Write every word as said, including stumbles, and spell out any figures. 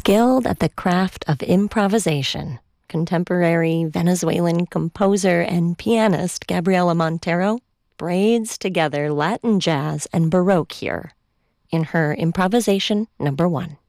Skilled at the craft of improvisation, contemporary Venezuelan composer and pianist Gabriela Montero braids together Latin jazz and Baroque here in her improvisation number one.